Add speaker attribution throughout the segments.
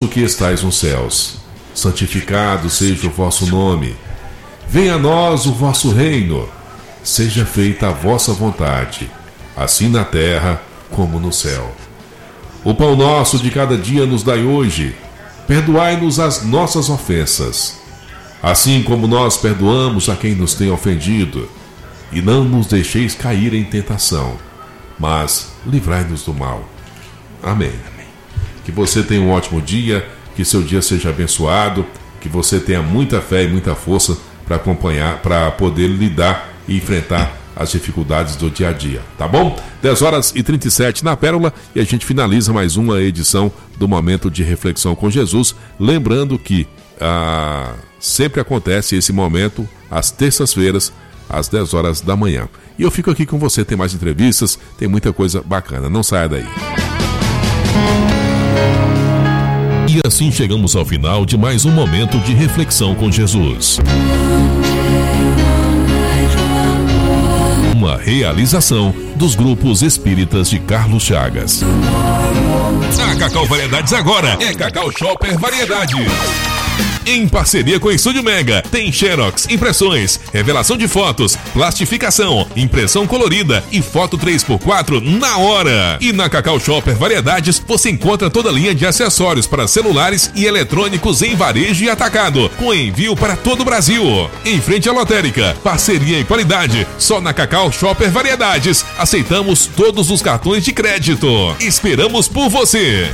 Speaker 1: que estais nos céus, santificado seja o vosso nome. Venha a nós o vosso reino. Seja feita a vossa vontade, assim na terra como no céu. O pão nosso de cada dia nos dai hoje. Perdoai-nos as nossas ofensas, assim como nós perdoamos a quem nos tem ofendido. E não nos deixeis cair em tentação, mas livrai-nos do mal. Amém. Que você tenha um ótimo dia, que seu dia seja abençoado, que você tenha muita fé e muita força para acompanhar, para poder lidar e enfrentar as dificuldades do dia a dia, tá bom? 10h37 na Pérola, e a gente finaliza mais uma edição do Momento de Reflexão com Jesus, lembrando que sempre acontece esse momento às terças-feiras, às 10h da manhã. E eu fico aqui com você, tem mais entrevistas, tem muita coisa bacana, não saia daí. E assim chegamos ao final de mais um Momento de Reflexão com Jesus. Uma realização dos grupos espíritas de Carlos Chagas. A Cacau Variedades agora é Cacau Shopper Variedades. Em parceria com o Estúdio Mega, tem xerox, impressões, revelação de fotos, plastificação, impressão colorida e foto 3x4 na hora. E na Cacau Shopper Variedades, você encontra toda a linha de acessórios para celulares e eletrônicos em varejo e atacado, com envio para todo o Brasil. Em frente à lotérica, parceria e qualidade, só na Cacau Shopper Variedades. Aceitamos todos os cartões de crédito. Esperamos por você.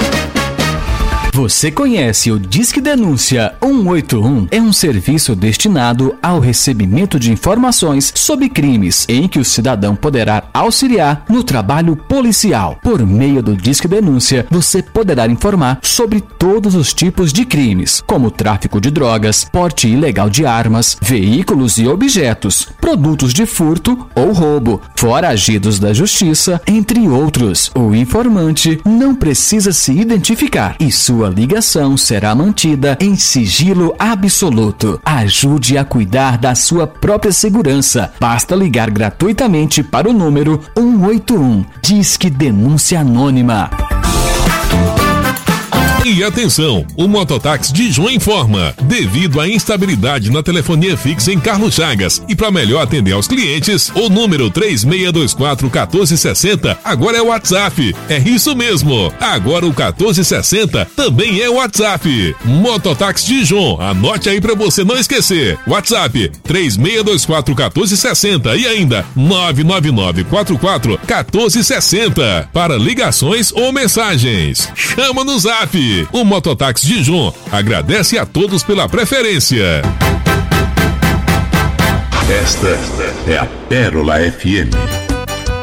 Speaker 2: Você conhece o Disque Denúncia 181? É um serviço destinado ao recebimento de informações sobre crimes, em que o cidadão poderá auxiliar no trabalho policial. Por meio do Disque Denúncia, você poderá informar sobre todos os tipos de crimes, como tráfico de drogas, porte ilegal de armas, veículos e objetos, produtos de furto ou roubo, foragidos da justiça, entre outros. O informante não precisa se identificar e sua ligação será mantida em sigilo absoluto. Ajude a cuidar da sua própria segurança. Basta ligar gratuitamente para o número 181. Disque Denúncia Anônima.
Speaker 1: E atenção, o Mototáxi Dijon informa: devido à instabilidade na telefonia fixa em Carlos Chagas e para melhor atender aos clientes, o número 3624-1460 agora é o WhatsApp. É isso mesmo, agora o 1460 também é o WhatsApp. Mototáxi Dijon, anote aí para você não esquecer. WhatsApp 3624-1460 e ainda 99944-1460 para ligações ou mensagens. Chama no Zap. O Mototáxi Dijon agradece a todos pela preferência.
Speaker 3: Esta é a Pérola FM.